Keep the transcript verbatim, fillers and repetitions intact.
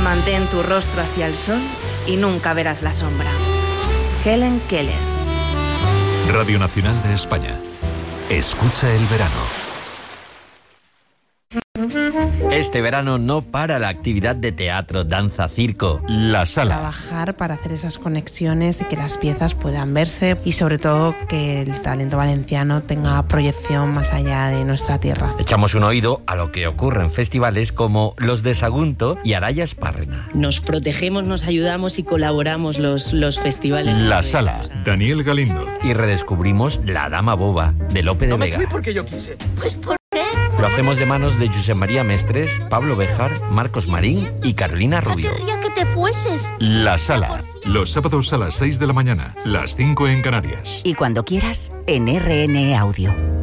Mantén tu rostro hacia el sol y nunca verás la sombra. Helen Keller. Radio Nacional de España. Escucha el verano. Este verano no para la actividad de teatro, danza, circo. La Sala. Trabajar para hacer esas conexiones y que las piezas puedan verse y sobre todo que el talento valenciano tenga proyección más allá de nuestra tierra. Echamos un oído a lo que ocurre en festivales como los de Sagunto y Araya Espárrena. Nos protegemos, nos ayudamos y colaboramos los, los festivales. La Sala. Daniel Galindo. Y redescubrimos La Dama Boba de Lope de no Vega. No me fui porque yo quise. Pues ¿por qué? Lo hacemos de manos de Josep María Mestres, Pablo Béjar, Marcos Marín y Carolina Rubio. Querría que te fueses. La Sala. Los sábados a las seis de la mañana, las cinco en Canarias. Y cuando quieras, en R N E Audio.